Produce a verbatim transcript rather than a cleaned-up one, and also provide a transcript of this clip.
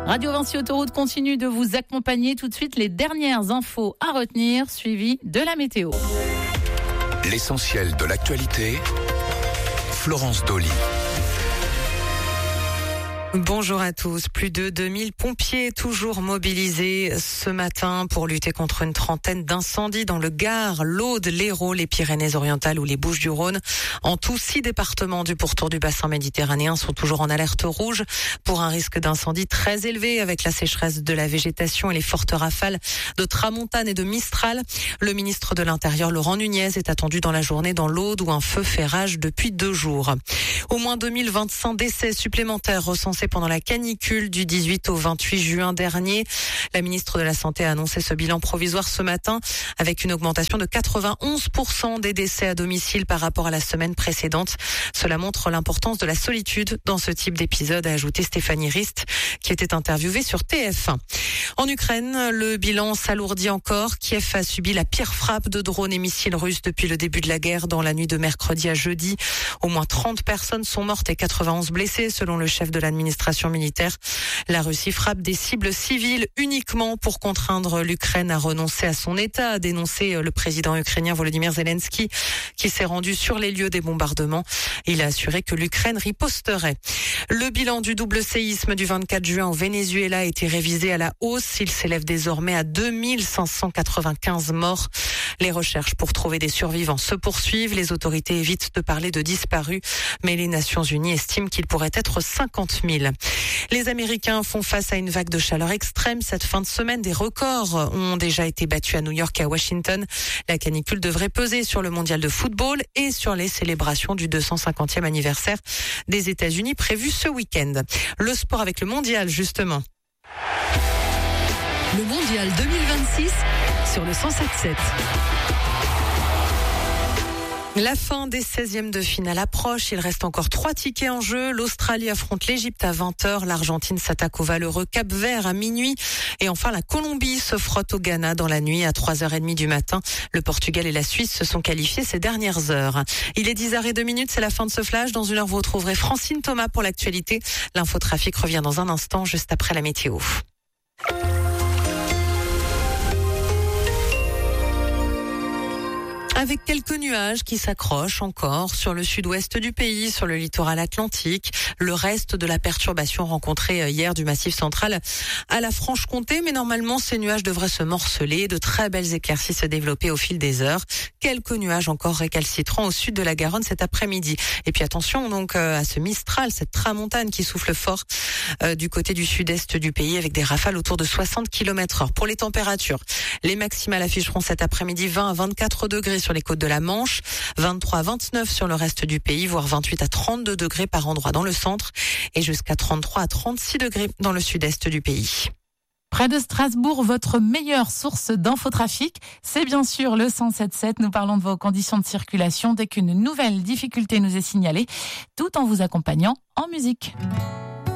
Radio Vinci Autoroute continue de vous accompagner. Tout de suite, les dernières infos à retenir, suivies de la météo. L'essentiel de l'actualité, Florence Dolly. Bonjour à tous. Plus de deux mille pompiers toujours mobilisés ce matin pour lutter contre une trentaine d'incendies dans le Gard, l'Aude, l'Hérault, les Pyrénées-Orientales ou les Bouches-du-Rhône. En tout, six départements du pourtour du bassin méditerranéen sont toujours en alerte rouge pour un risque d'incendie très élevé avec la sécheresse de la végétation et les fortes rafales de tramontane et de mistral. Le ministre de l'Intérieur, Laurent Nunez, est attendu dans la journée dans l'Aude où un feu fait rage depuis deux jours. Au moins deux mille vingt-cinq décès supplémentaires recensés pendant la canicule du dix-huit au vingt-huit juin dernier. La ministre de la Santé a annoncé ce bilan provisoire ce matin avec une augmentation de quatre-vingt-onze pour cent des décès à domicile par rapport à la semaine précédente. Cela montre l'importance de la solitude dans ce type d'épisode, a ajouté Stéphanie Rist, qui était interviewée sur T F un. En Ukraine, le bilan s'alourdit encore. Kiev a subi la pire frappe de drones et missiles russes depuis le début de la guerre dans la nuit de mercredi à jeudi. Au moins trente personnes sont mortes et quatre-vingt-onze blessées selon le chef de l'administration militaire. La Russie frappe des cibles civiles uniquement pour contraindre l'Ukraine à renoncer à son État, a dénoncé le président ukrainien Volodymyr Zelensky, qui s'est rendu sur les lieux des bombardements. Il a assuré que l'Ukraine riposterait. Le bilan du double séisme du vingt-quatre juin au Venezuela a été révisé à la hausse. Il s'élève désormais à deux mille cinq cent quatre-vingt-quinze morts. Les recherches pour trouver des survivants se poursuivent. Les autorités évitent de parler de disparus, mais les Nations Unies estiment qu'il pourrait être cinquante mille. Les Américains font face à une vague de chaleur extrême cette fin de semaine. Des records ont déjà été battus à New York et à Washington. La canicule devrait peser sur le mondial de football et sur les célébrations du deux cent cinquantième anniversaire des États-Unis prévu ce week-end. Le sport avec le mondial, justement. Le mondial deux mille vingt-six sur le cent sept sept. La fin des seizièmes de finale approche. Il reste encore trois tickets en jeu. L'Australie affronte l'Égypte à vingt heures. L'Argentine s'attaque au valeureux Cap-Vert à minuit. Et enfin, la Colombie se frotte au Ghana dans la nuit à trois heures trente du matin. Le Portugal et la Suisse se sont qualifiés ces dernières heures. Il est dix heures deux minutes. C'est la fin de ce flash. Dans une heure, vous retrouverez Francine Thomas pour l'actualité. L'infotrafic revient dans un instant, juste après la météo. Avec quelques nuages qui s'accrochent encore sur le sud-ouest du pays, sur le littoral atlantique. Le reste de la perturbation rencontrée hier du Massif central à la Franche-Comté. Mais normalement, ces nuages devraient se morceler. De très belles éclaircies se développer au fil des heures. Quelques nuages encore récalcitrants au sud de la Garonne cet après-midi. Et puis attention donc à ce Mistral, cette tramontane qui souffle fort euh, du côté du sud-est du pays avec des rafales autour de soixante kilomètres heure. Pour les températures, les maximales afficheront cet après-midi vingt à vingt-quatre degrés sur les côtes de la Manche, vingt-trois à vingt-neuf sur le reste du pays, voire vingt-huit à trente-deux degrés par endroit dans le centre et jusqu'à trente-trois à trente-six degrés dans le sud-est du pays. Près de Strasbourg, votre meilleure source d'infotrafic, c'est bien sûr le cent sept sept. Nous parlons de vos conditions de circulation dès qu'une nouvelle difficulté nous est signalée, tout en vous accompagnant en musique.